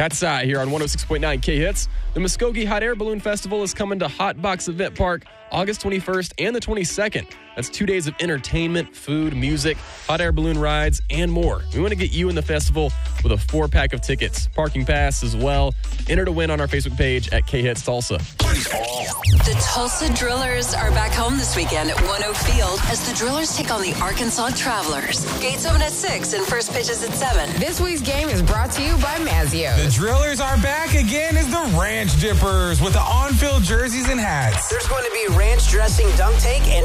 Cat's Eye here on 106.9 K-Hits. The Muskogee Hot Air Balloon Festival is coming to Hot Box Event Park August 21st and the 22nd. That's 2 days of entertainment, food, music, hot air balloon rides, and more. We want to get you in the festival with a 4-pack of tickets, parking pass as well. Enter to win on our Facebook page at K-Hits Tulsa. The Tulsa Drillers are back home this weekend at 10 Field as the Drillers take on the Arkansas Travelers. Gates open at 6 and first pitch is at 7. This week's game is brought to you by Mazio. The Drillers are back again as the Ranch Dippers with the on-field jerseys and hats. There's going to be ranch dressing dunk tank and